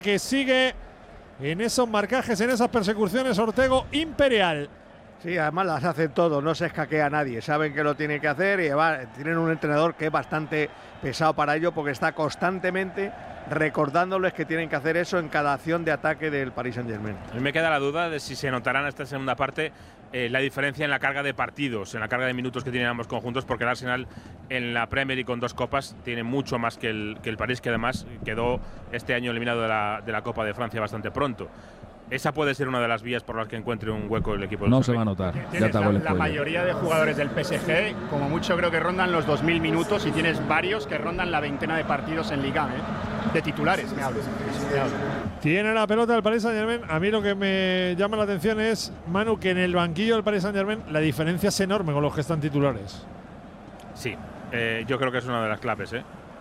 que sigue en esos marcajes, en esas persecuciones, Ortego Imperial. Sí, además las hace todo, no se escaquea a nadie, saben que lo tiene que hacer y tienen un entrenador que es bastante pesado para ello porque está constantemente recordándoles que tienen que hacer eso en cada acción de ataque del Paris Saint-Germain. A mí me queda la duda de si se notará en esta segunda parte la diferencia en la carga de partidos, en la carga de minutos que tienen ambos conjuntos, porque el Arsenal en la Premier y con 2 copas tiene mucho más que el París, que además quedó este año eliminado de la Copa de Francia bastante pronto. Esa puede ser una de las vías por las que encuentre un hueco el equipo. No se va a notar. Ya la mayoría de jugadores del PSG, como mucho creo que rondan los 2000 minutos y tienes varios que rondan la veintena de partidos en Liga, de titulares, me hablo. Tiene la pelota del Paris Saint-Germain. A mí lo que me llama la atención es, Manu, que en el banquillo del Paris Saint-Germain la diferencia es enorme con los que están titulares. Sí, yo creo que es una de las claves,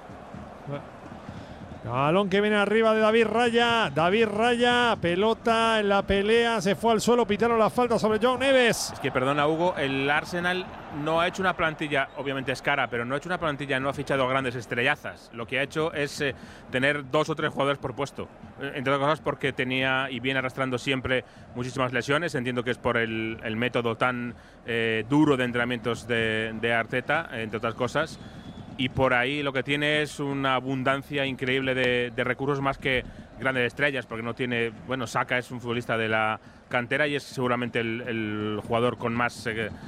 Balón que viene arriba de David Raya. David Raya, pelota en la pelea, se fue al suelo, pitaron la falta sobre Joao Neves. Es que, perdona, Hugo, el Arsenal no ha hecho una plantilla, obviamente es cara, pero no ha hecho una plantilla, no ha fichado grandes estrellazas. Lo que ha hecho es tener 2 o 3 jugadores por puesto. Entre otras cosas porque tenía y viene arrastrando siempre muchísimas lesiones. Entiendo que es por el método tan duro de entrenamientos de Arteta, entre otras cosas. Y por ahí lo que tiene es una abundancia increíble de recursos más que grandes estrellas, porque no tiene… Bueno, Saka es un futbolista de la cantera y es seguramente el jugador con más,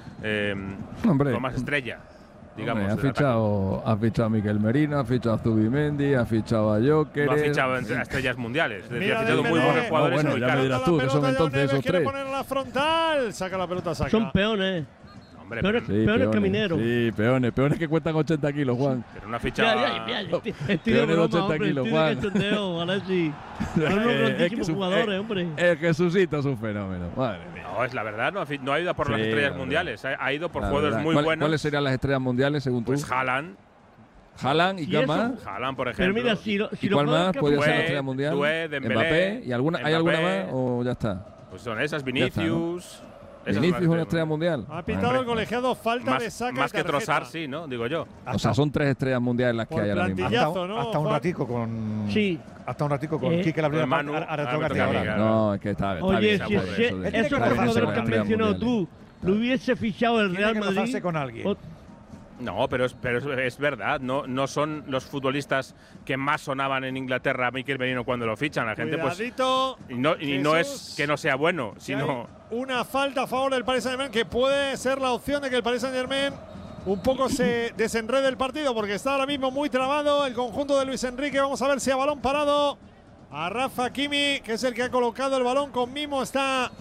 con más estrella, digamos. Hombre, ha fichado a Mikel Merino, ha fichado a Zubimendi, ha fichado a Joker. No ha fichado a estrellas mundiales. Ha fichado muy buenos jugadores. Bueno, ya me dirás tú, que son entonces esos 3. Poner la frontal, saca la pelota, Saka. Son peones. Peones camineros. Sí, peones que cuentan 80 kilos, Juan. Pero una ficha… Estoy de broma, 80 kilos, Juan. Son unos grandísimos jugadores, hombre. El Jesucito es un fenómeno. Madre mía. No, es la verdad, no ha ido por las estrellas mundiales. Ha ido por jugadores muy buenos. ¿Cuáles serían las estrellas mundiales según tú? Pues Haaland. Haaland y qué más. Haaland, por ejemplo. Pero mira, ¿Y cuál más podría ser la estrella mundial? Dembélé, ¿Y alguna, hay alguna más o ya está? Pues son esas, Vinicius… ¿Vinicius es una estrella mundial? Ha pitado el colegiado, falta de Saka. Más que Trossard, sí, ¿no? Digo yo. O sea, son 3 estrellas mundiales las que hay ahora mismo. Hasta un ratico con… Sí. Hasta un ratico con Quique la primera Manu, ahora. No, es que está Oye, bien. si esos jugadores que has mencionado tú lo hubiese fichado el Real Madrid… con alguien. No, pero es verdad, no son los futbolistas que más sonaban en Inglaterra, Mikel Merino, cuando lo fichan. La gente, cuidadito, pues. Y no es que no sea bueno, sino. Una falta a favor del Paris Saint-Germain que puede ser la opción de que el Paris Saint-Germain un poco se desenrede el partido, porque está ahora mismo muy trabado el conjunto de Luis Enrique. Vamos a ver si a balón parado a Rafa Hakimi, que es el que ha colocado el balón con mimo. Está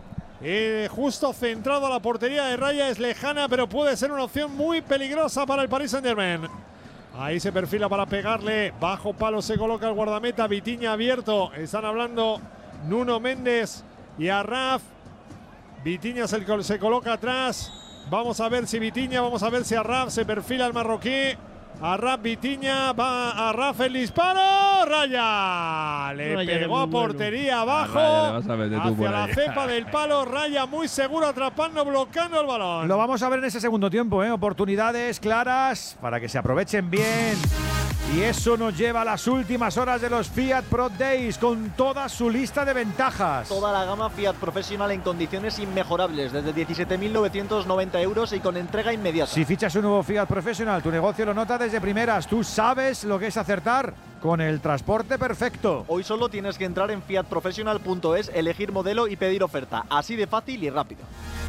justo centrado a la portería de Raya, es lejana, pero puede ser una opción muy peligrosa para el Paris Saint-Germain. Ahí se perfila para pegarle, bajo palo se coloca el guardameta, Vitinha abierto, están hablando Nuno Méndez y Arraf. Vitinha se coloca atrás, vamos a ver si Vitinha, vamos a ver si Arraf, se perfila el marroquí. Arraf, Vitinha, va Arraf, el disparo, Raya le pegó a portería abajo, hacia la cepa del palo. Raya muy seguro, atrapando, bloqueando el balón. Lo vamos a ver en ese segundo tiempo, oportunidades claras para que se aprovechen bien. Y eso nos lleva a las últimas horas de los Fiat Pro Days con toda su lista de ventajas. Toda la gama Fiat Professional en condiciones inmejorables, desde 17.990 euros y con entrega inmediata. Si fichas un nuevo Fiat Professional, tu negocio lo nota desde primeras. Tú sabes lo que es acertar con el transporte perfecto. Hoy solo tienes que entrar en fiatprofessional.es, elegir modelo y pedir oferta. Así de fácil y rápido.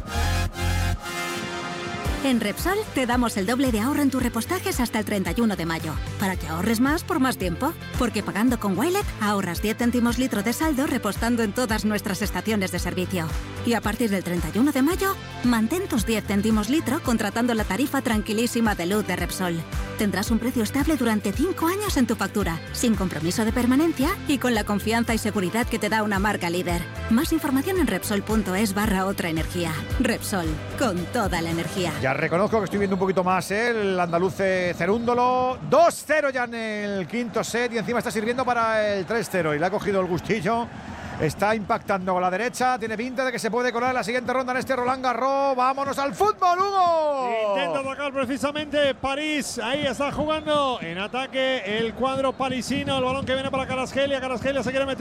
En Repsol te damos el doble de ahorro en tus repostajes hasta el 31 de mayo, para que ahorres más por más tiempo. Porque pagando con Wilet ahorras 10 céntimos litro de saldo repostando en todas nuestras estaciones de servicio. Y a partir del 31 de mayo, mantén tus 10 céntimos litro contratando la tarifa tranquilísima de luz de Repsol. Tendrás un precio estable durante 5 años en tu factura, sin compromiso de permanencia y con la confianza y seguridad que te da una marca líder. Más información en Repsol.es/otra energía. Repsol, con toda la energía. Ya reconozco que estoy viendo un poquito más el andaluz Cerúndolo. 2-0 ya en el quinto set y encima está sirviendo para el 3-0 y le ha cogido el gustillo está impactando con la derecha, tiene pinta de que se puede colar en la siguiente ronda en este Roland Garros. ¡Vámonos al fútbol, Hugo! Intenta atacar precisamente París, ahí está jugando en ataque el cuadro parisino, el balón que viene para Kvaratskhelia se quiere meter